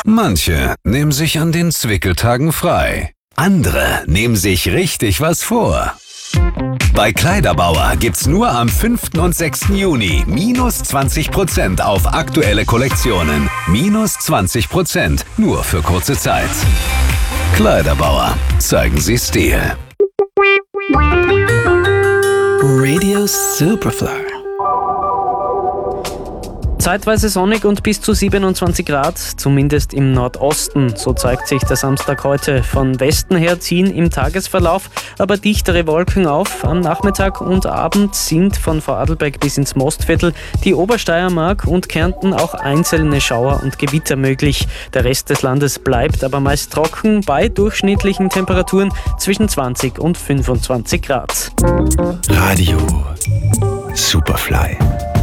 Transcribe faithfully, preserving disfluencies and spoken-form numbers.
Manche nehmen sich an den Zwickeltagen frei. Andere nehmen sich richtig was vor. Bei Kleiderbauer gibt's nur am fünften und sechsten Juni minus zwanzig Prozent auf aktuelle Kollektionen. Minus zwanzig Prozent nur für kurze Zeit. Kleiderbauer, zeigen Sie Stil. Radio Superfly. Zeitweise sonnig und bis zu siebenundzwanzig Grad, zumindest im Nordosten. So zeigt sich der Samstag heute. Von Westen her ziehen im Tagesverlauf aber dichtere Wolken auf. Am Nachmittag und Abend sind von Vorarlberg bis ins Mostviertel, die Obersteiermark und Kärnten auch einzelne Schauer und Gewitter möglich. Der Rest des Landes bleibt aber meist trocken bei durchschnittlichen Temperaturen zwischen zwanzig und fünfundzwanzig Grad. Radio Superfly.